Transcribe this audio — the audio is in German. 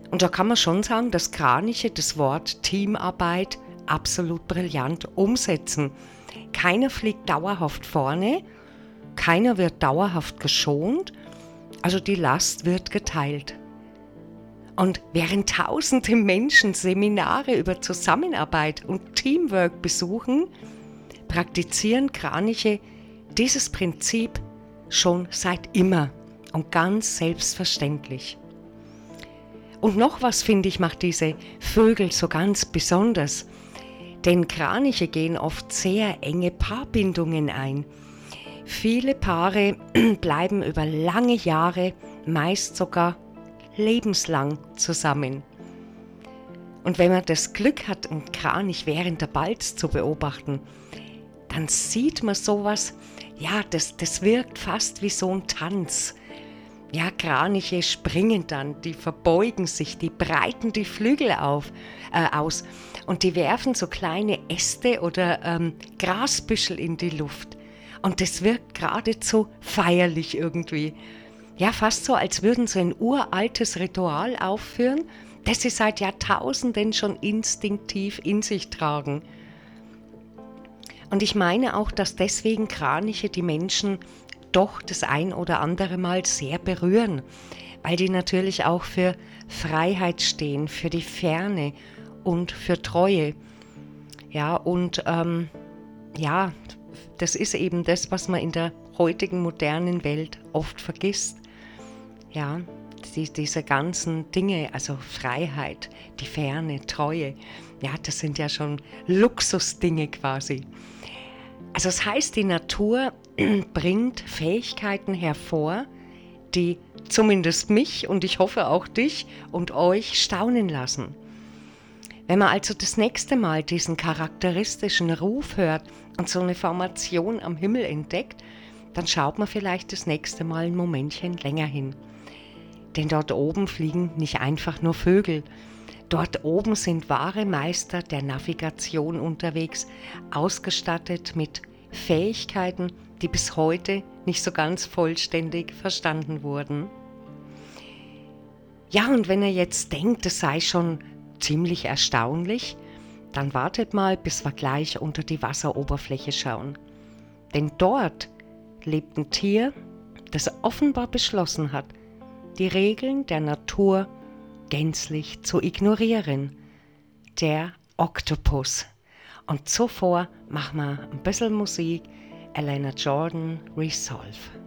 Und da kann man schon sagen, dass Kraniche das Wort Teamarbeit absolut brillant umsetzen. Keiner fliegt dauerhaft vorne, keiner wird dauerhaft geschont, also die Last wird geteilt. Und während tausende Menschen Seminare über Zusammenarbeit und Teamwork besuchen, praktizieren Kraniche dieses Prinzip schon seit immer und ganz selbstverständlich. Und noch was, finde ich, macht diese Vögel so ganz besonders. Denn Kraniche gehen oft sehr enge Paarbindungen ein. Viele Paare bleiben über lange Jahre, meist sogar lebenslang zusammen. Und wenn man das Glück hat, einen Kranich während der Balz zu beobachten, dann sieht man sowas, ja, das wirkt fast wie so ein Tanz. Ja, Kraniche springen dann, die verbeugen sich, die breiten die Flügel aus und die werfen so kleine Äste oder Grasbüschel in die Luft. Und das wirkt geradezu feierlich irgendwie. Ja, fast so, als würden sie ein uraltes Ritual aufführen, das sie seit Jahrtausenden schon instinktiv in sich tragen. Und ich meine auch, dass deswegen Kraniche die Menschen doch das ein oder andere Mal sehr berühren, weil die natürlich auch für Freiheit stehen, für die Ferne und für Treue. Ja, und ja, das ist eben das, was man in der heutigen modernen Welt oft vergisst. Ja, diese ganzen Dinge, also Freiheit, die Ferne, Treue, ja, das sind ja schon Luxusdinge quasi. Also das heißt, die Natur bringt Fähigkeiten hervor, die zumindest mich und ich hoffe auch dich und euch staunen lassen. Wenn man also das nächste Mal diesen charakteristischen Ruf hört und so eine Formation am Himmel entdeckt, dann schaut man vielleicht das nächste Mal ein Momentchen länger hin. Denn dort oben fliegen nicht einfach nur Vögel. Dort oben sind wahre Meister der Navigation unterwegs, ausgestattet mit Fähigkeiten, die bis heute nicht so ganz vollständig verstanden wurden. Ja, und wenn ihr jetzt denkt, es sei schon ziemlich erstaunlich, dann wartet mal, bis wir gleich unter die Wasseroberfläche schauen. Denn dort lebt ein Tier, das offenbar beschlossen hat, die Regeln der Natur gänzlich zu ignorieren. Der Oktopus. Und zuvor machen wir ein bisschen Musik. Elena Jordan, Resolve.